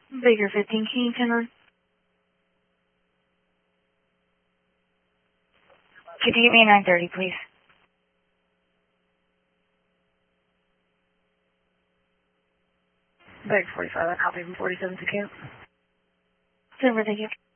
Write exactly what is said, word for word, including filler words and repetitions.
Baker fifteen, can you turn on? Could you get me a nine thirty, please? Baker forty-five, I'll copy from forty-seven to camp. Super, thank you.